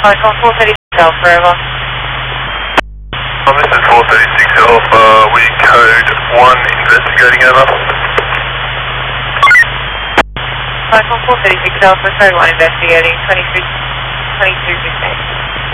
Icon 436 Alpha, over. This is 436 Alpha, we code 1 investigating, over. Icon 436 Alpha, code 1 investigating, 2215.